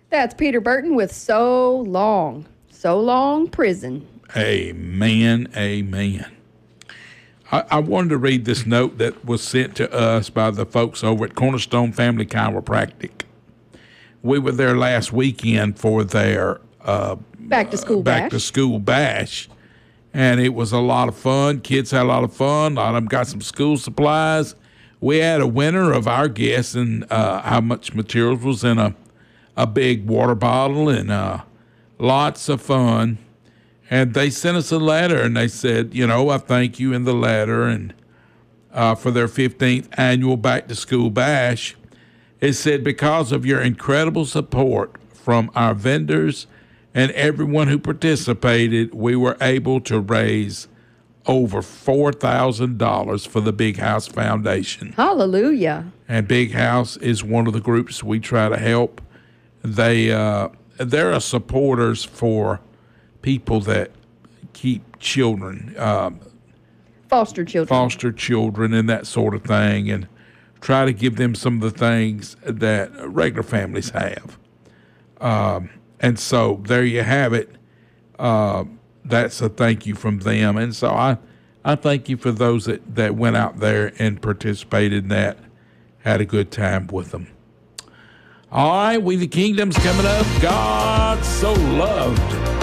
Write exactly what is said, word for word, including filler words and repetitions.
That's Peter Burton with So Long. So Long Prison. Amen. Amen. I, I wanted to read this note that was sent to us by the folks over at Cornerstone Family Chiropractic. We were there last weekend for their uh, Back to school back bash. to school bash, and it was a lot of fun. Kids had a lot of fun. A lot of them got some school supplies. We had a winner of our guess and uh, how much materials was in a a big water bottle, and uh, lots of fun. And they sent us a letter, and they said, you know, I thank you in the letter, and uh, for their fifteenth annual Back to School Bash. It said, because of your incredible support from our vendors and everyone who participated, we were able to raise over four thousand dollars for the Big House Foundation. Hallelujah. And Big House is one of the groups we try to help. They, uh, they're supporters for people that keep children, um, Foster children. foster children and that sort of thing, and try to give them some of the things that regular families have. Um, and so there you have it. Uh, that's a thank you from them. And so I, I thank you for those that, that went out there and participated in that, had a good time with them. All right, We the Kingdom's coming up. God so loved